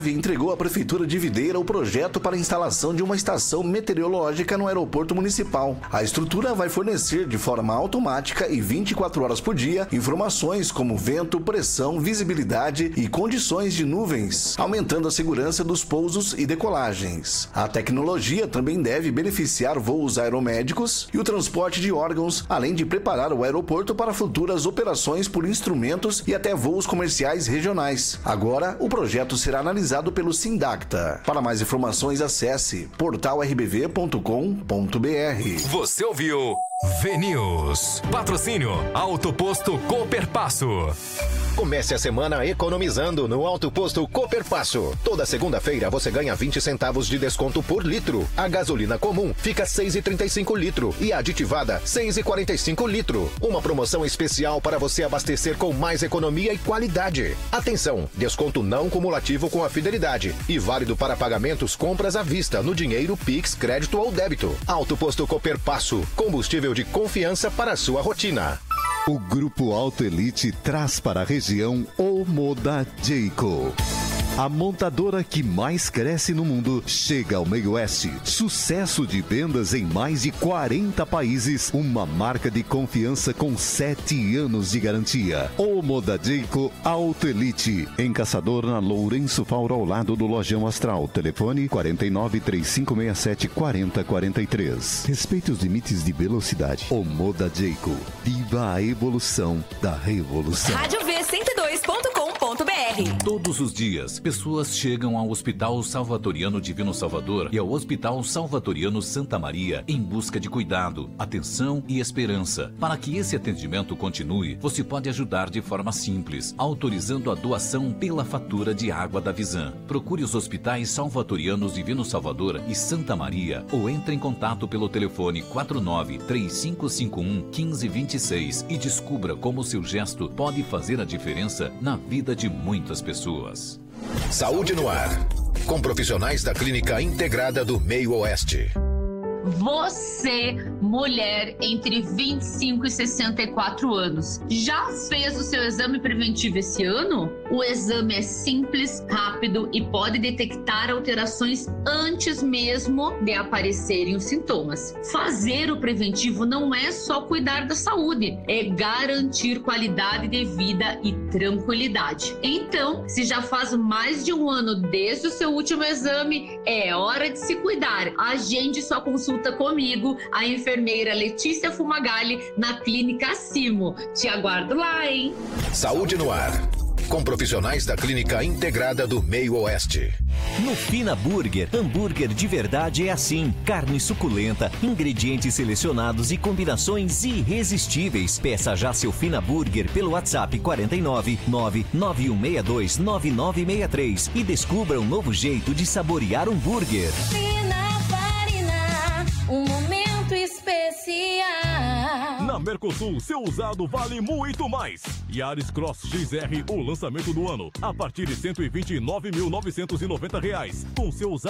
entregou à Prefeitura de Videira o projeto para a instalação de uma estação meteorológica no aeroporto municipal. A estrutura vai fornecer de forma automática e 24 horas por dia informações como vento, pressão, visibilidade e condições de nuvens, aumentando a segurança dos pousos e decolagens. A tecnologia também deve beneficiar voos aeromédicos e o transporte de órgãos, além de preparar o aeroporto para futuras operações por instrumentos e até voos comerciais regionais. Agora, o projeto será analisado pelo Sindacta. Para mais informações, acesse portalrbv.com.br. Você ouviu VNews. Patrocínio Auto Posto Cooperpasso. Comece a semana economizando no Auto Posto Cooperpasso. Toda segunda-feira você ganha 20 centavos de desconto por litro. A gasolina comum fica 6,35 litro e a aditivada 6,45 litro. Uma promoção especial para você abastecer com mais economia e qualidade. Atenção, desconto não cumulativo com a fidelidade e válido para pagamentos compras à vista no dinheiro, Pix, crédito ou débito. Auto Posto Cooperpasso, combustível de confiança para a sua rotina. O Grupo Auto Elite traz para a região o Moda Jayco. A montadora que mais cresce no mundo chega ao meio oeste. Sucesso de vendas em mais de 40 países. Uma marca de confiança com 7 anos de garantia. O Moda Jayco Auto Elite. Em Caçador, na Lourenço Fauro, ao lado do Lojão Astral. Telefone 49 3567 4043. Respeite os limites de velocidade. O Moda Jayco. Viva a evolução da revolução. Rádio V102.com.br. Todos os dias, pessoas chegam ao Hospital Salvatoriano Divino Salvador e ao Hospital Salvatoriano Santa Maria em busca de cuidado, atenção e esperança. Para que esse atendimento continue, você pode ajudar de forma simples, autorizando a doação pela fatura de água da Visan. Procure os hospitais Salvatorianos Divino Salvador e Santa Maria ou entre em contato pelo telefone 49-3551-1526 e descubra como o seu gesto pode fazer a diferença na vida de muitas pessoas. Saúde no ar, com profissionais da Clínica Integrada do Meio Oeste. Você, mulher entre 25 e 64 anos, já fez o seu exame preventivo esse ano? O exame é simples, rápido e pode detectar alterações antes mesmo de aparecerem os sintomas. Fazer o preventivo não é só cuidar da saúde, é garantir qualidade de vida e tranquilidade. Então, se já faz mais de um ano desde o seu último exame, é hora de se cuidar. Agende sua consulta comigo, a enfermeira Letícia Fumagalli, na Clínica Simo. Te aguardo lá, hein? Saúde no ar, com profissionais da Clínica Integrada do Meio Oeste. No Fina Burger, hambúrguer de verdade é assim. Carne suculenta, ingredientes selecionados e combinações irresistíveis. Peça já seu Fina Burger pelo WhatsApp 49 99162 9963 e descubra um novo jeito de saborear um hambúrguer. Um momento especial. Na Mercosul, seu usado vale muito mais. Yaris Cross XR, o lançamento do ano, a partir de R$ 129.990. Com seu usado